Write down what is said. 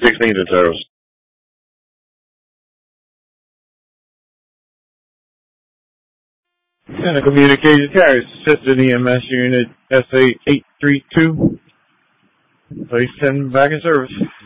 16 to service. And the communication carries Sister EMS unit SA-832. Please send back in service.